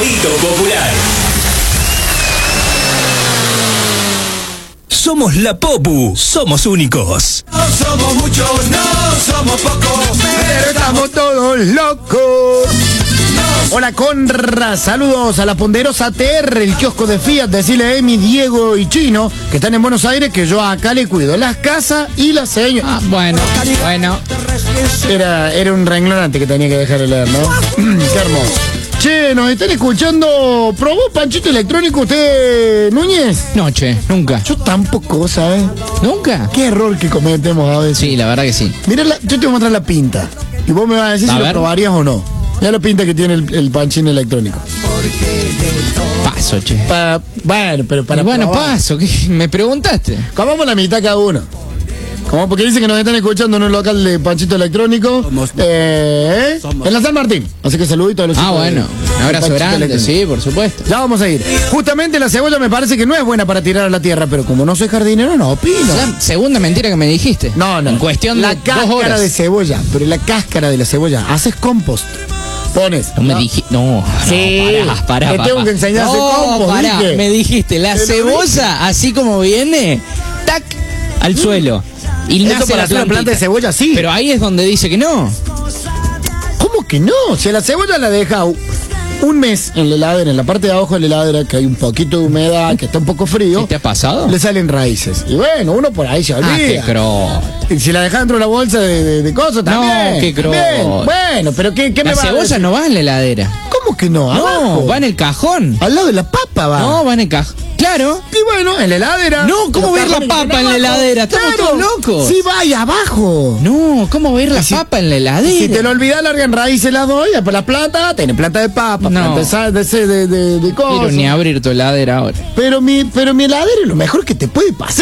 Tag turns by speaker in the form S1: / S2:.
S1: favorito popular. Somos la Popu, somos únicos.
S2: No somos muchos, no somos pocos, pero estamos todos locos. Hola Conra, saludos a la ponderosa TR, el kiosco de Fiat, decirle a Emi, Diego y Chino, que están en Buenos Aires, que yo acá le cuido las casas y las señoras.
S3: Ah, bueno.
S2: Era un renglón antes que tenía que dejar de leer, ¿no? Qué hermoso. Che, nos están escuchando. ¿Probó panchito electrónico usted, Núñez?
S3: No, che, nunca.
S2: Yo tampoco, ¿sabes?
S3: ¿Nunca?
S2: Qué error que cometemos a veces.
S3: Sí, la verdad que sí.
S2: Mira, yo te voy a mostrar la pinta. Y vos me vas a decir si lo probarías o no. Mira la pinta que tiene el panchín electrónico.
S3: Paso, che.
S2: Bueno, pero para
S3: bueno,
S2: probar.
S3: paso, ¿qué? Me preguntaste.
S2: Comamos la mitad cada uno. ¿Cómo? Porque dice que nos están escuchando en un local de panchito electrónico en la San Martín. Así que saludito a los chicos.
S3: Bueno, un abrazo grande, sí, por supuesto.
S2: Ya vamos a ir. Justamente la cebolla me parece que no es buena para tirar a la tierra, pero como no soy jardinero, no opino.
S3: La segunda mentira que me dijiste.
S2: No.
S3: En cuestión
S2: la
S3: de 2
S2: cáscara
S3: horas.
S2: de cebolla, pero la cáscara de la cebolla. Haces compost. Pones.
S3: No me dijiste. No,
S2: sí,
S3: pará.
S2: Te tengo que enseñar a hacer compost.
S3: Pará,
S2: dije.
S3: me dijiste, la cebolla, así como viene, tac, al suelo. Y
S2: ¿eso
S3: nace
S2: para
S3: la
S2: hacer una planta de cebolla? Sí.
S3: Pero ahí es donde dice que no.
S2: ¿Cómo que no? Si a la cebolla la deja un mes en la heladera, en la parte de abajo de la heladera, que hay un poquito de humedad, que está un poco frío.
S3: ¿Qué te ha pasado?
S2: Le salen raíces. Y bueno, uno por ahí se olvida.
S3: Qué crota.
S2: Y si la dejas dentro de la bolsa de cosas, también.
S3: No, qué crota.
S2: Bueno, pero ¿qué me va a decir?
S3: La cebolla no va en la heladera.
S2: ¿Cómo que no?
S3: No,
S2: Abajo.
S3: va en el cajón.
S2: Al lado de la papa va.
S3: No, va en el cajón. Claro.
S2: Y bueno, en la heladera.
S3: No, ¿cómo va a ir la papa en la heladera? Estamos todos locos.
S2: Sí, va ahí abajo.
S3: No, ¿cómo va a ir la papa en la heladera?
S2: Si te lo olvidas, largan raíces las doy. Después la planta, tiene planta de papa,
S3: no.
S2: planta de cosas.
S3: Quiero ni abrir tu heladera ahora.
S2: Pero mi heladera es lo mejor que te puede pasar.